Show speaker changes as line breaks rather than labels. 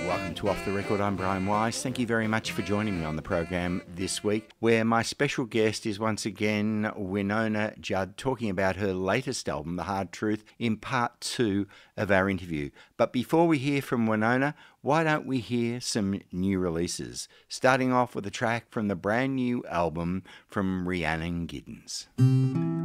Welcome to Off the Record. I'm Brian Wise. Thank you very much for joining me on the program this week, where my special guest is once again Wynona Judd, talking about her latest album, The Hard Truth, in part 2 of our interview. But before we hear from Wynona, why don't we hear some new releases, starting off with a track from the brand new album from Rhiannon Giddens.